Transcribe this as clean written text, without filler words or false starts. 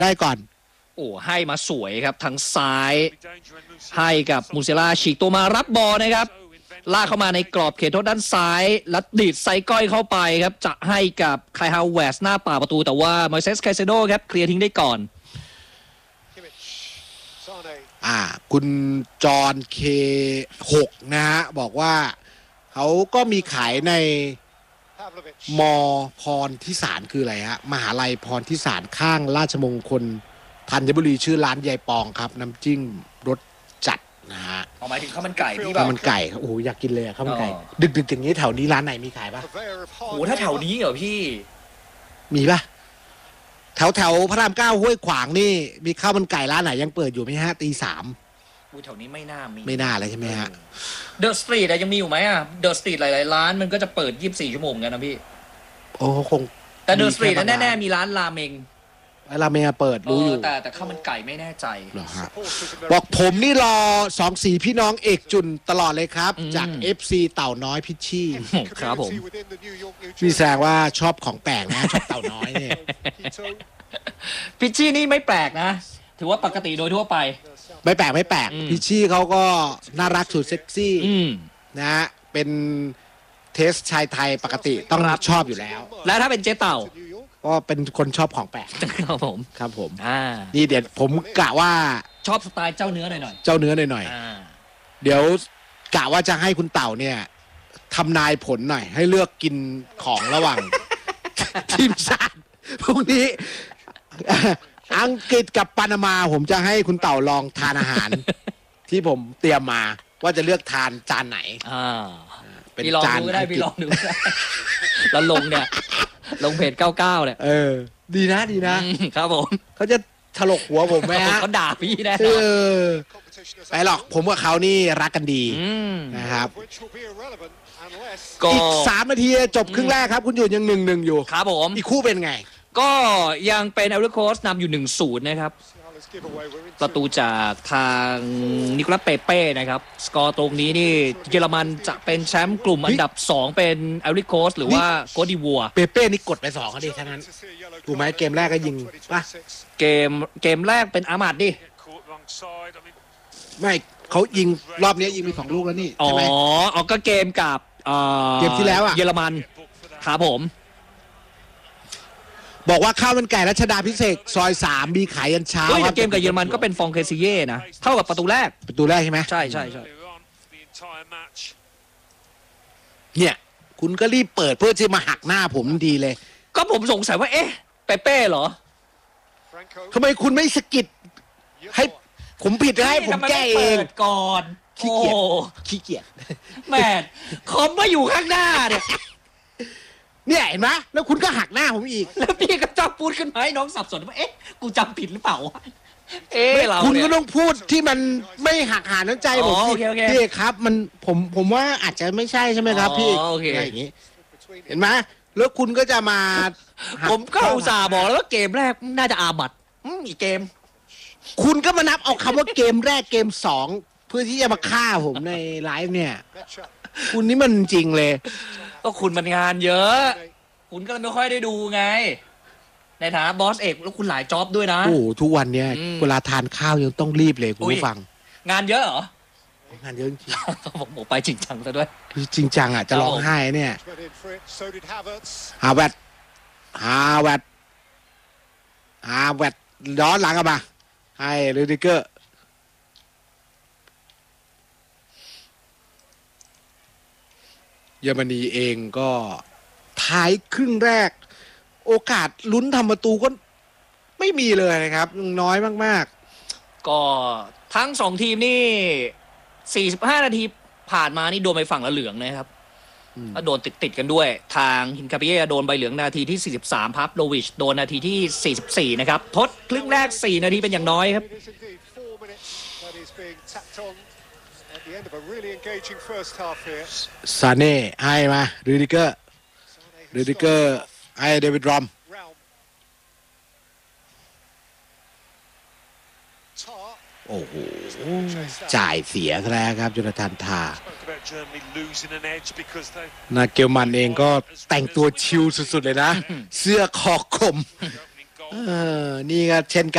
ได้ก่อนโอ้ให้มาสวยครับทางซ้ายให้กับมูเซล่าฉีกตัวมารับบอลนะครับลากเข้ามาในกรอบเขตโทษด้านซ้ายแล้วดีดไซก้อยเข้าไปครับจะให้กับไคลฮาวเวสหน้าป่าประตูแต่ว่ามอยเซสไคเซโดครับเคลียร์ทิ้งได้ก่อนคุณจอห์นเค6นะฮะบอกว่าเขาก็มีขายในมอพรทิสารคืออะไรฮะมหาลัยพรทิสารข้างราชมงคลธัญบุรีชื่อร้านยายปองครับน้ำจิ้มรสจัดนะฮะหมายถึงข้าวมันไก่พี่ข้าวมันไก่โอ้โหอยากกินเลยข้าวมันไก่ดึกๆอย่างนี้แถวนี้ร้านไหนมีขายปะโอ้ถ้าแถวนี้เหรอพี่มีปะแถวพระราม9ห้วยขวางนี่มีข้าวมันไก่ร้านไหนยังเปิดอยู่ไหมฮะตี 3 แถวนี้ไม่น่ามีไม่น่าเลยใช่ไหมฮะเดอะสตรีทยังมีอยู่ไหมอ่ะเดอะสตรีทหลายๆร้านมันก็จะเปิด24 ชั่วโมงกันนะพี่โอ้คงแต่เดอะสตรีทแน่ๆมีร้านราเมงเปิดรู้อยู่แต่ข้าวมันไก่ไม่แน่ใจเหรอฮะบอกผมนี่รอ2 สีพี่น้องเอกจุนตลอดเลยครับจาก FC เต่าน้อยพิชชี่ครับผมนี่แสดงว่าชอบของแปลกนะชอบเต่าน้อยเนี่ยพิชชี่นี่ไม่แปลกนะถือว่าปกติโดยทั่วไปไม่แปลกพิชชี่เขาก็น่ารักสุดเซ็กซี่นะฮะเป็นเทสชายไทยปกติต้องชอบอยู่แล้วแล้วถ้าเป็นเจ๊เต่าก็เป็นคนชอบของแปลกครับผมนี่เดี๋ยวผมกะว่าชอบสไตล์เจ้าเนื้อหน่อยเดี๋ยวกะว่าจะให้คุณเต่าเนี่ยทำนายผลหน่อยให้เลือกกินของระหว่างทีมชาติพวกนี้อังกฤษกับปานามาผมจะให้คุณเต่าลองทานอาหารที่ผมเตรียมมาว่าจะเลือกทานจานไหนเป็นจานก็ได้พี่ลองดูได้แล้วลงเนี่ยลงเพจ99เนี่ยดีนะครับผมเขาจะถลกหัวผมไหมฮะเขาด่าพี่แน่ไปหรอกผมกับเขานี่รักกันดีนะครับอีก3 นาทีจบครึ่งแรกครับคุณอยู่ยัง1-1อยู่ครับผมอีกคู่เป็นไงก็ยังเป็นเอลโคสนำอยู่1-0นะครับประตูจากทางนิโคลัสเปเป้นะครับสกอร์ตรงนี้นี่เยอรมันจะเป็นแชมป์กลุ่มอันดับ2เป็นเอลโคสหรือว่าโกดิวัวเปเป้นี่กดไป2เขาดิฉะนั้นถูกไหมเกมแรกก็ยิงป่ะเกมแรกเป็นอามาดดิไม่เขายิงรอบนี้ยิงมี2 ลูกแล้วนี่ใช่ไหมก็เกมกับเกมที่แล้วอะเยอรมันครับผมบอกว่าข้าวมันไก่รัชดาพิเศษซอย3มีขายยันเช้าครับเกมกับเยอรมันก็เป็นฟองเคซิเย่นะเท่ากับประตูแรกใช่ไหมใช่เนี่ยคุณก็รีบเปิดเพื่อที่มาหักหน้าผมดีเลยก็ผมสงสัยว่าเอ๊ะเปเป้เหรอทำไมคุณไม่สกิดให้ผมผิดให้ผมแก้เองก่อนขี้เกียจแม่คอมมาอยู่ข้างหน้าเนี่ยเห็นไหมแล้วคุณก็หักหน้าผมอีกแล้วพี่ก็จ้องพูดขึ้นมาให้น้องสับสนว่าเอ๊ะกูจำผิดหรือเปล่าคุณก็ต้องพูดที่มันไม่หักหาน้ำใจผมพี่ครับมันผมว่าอาจจะไม่ใช่ใช่ไหมครับพี่อะไรอย่างนี้เห็นไหมแล้วคุณก็จะมาผมก็อุตส่าห์บอกแล้วว่าเกมแรกน่าจะอาบัตอีกเกมคุณก็มานับเอาคำว่าเกมแรกเกม2เพื่อที่จะมาฆ่าผมในไลฟ์เนี่ยคุณนี่มันจริงเลยก็คุณมันงานเยอะคุณก็ไม่ค่อยได้ดูไงในฐานะบอสเอกแล้วคุณหลายจ็อบด้วยนะโอ้ทุกวันเนี้ยเวลาทานข้าวยังต้องรีบเลยคุณผู้ฟังงานเยอะเหรองานเยอะจริงผมบอกไปจริงจังซะด้วยจริงจังอ่ะจะร้องไห้เนี่ยฮาแวตย้อนหลังกันมาให้ลูดิเกอร์เยอรมนีเองก็ท้ายครึ่งแรกโอกาสลุ้นทำประตูก็ไม่มีเลยนะครับน้อยมากๆก็ทั้ง2ทีมนี่45 นาทีผ่านมานี่โดนใบฝั่งละเหลืองนะครับก็โดนติดกันด้วยทางฮินคาเปียโดนใบเหลืองนาทีที่43พับโลวิชโดนนาทีที่44นะครับทดครึ่งแรก4 นาทีเป็นอย่างน้อยครับซาเน่ให้มารูดิเกอร์ให้เดวิดรอมโอ้โหจ่ายเสียแล้วครับจูนาธานทานาเกลมันเองก็แต่งตัวชิลสุดๆเลยนะเสื้อคอคมนี่ก็เช่นกัน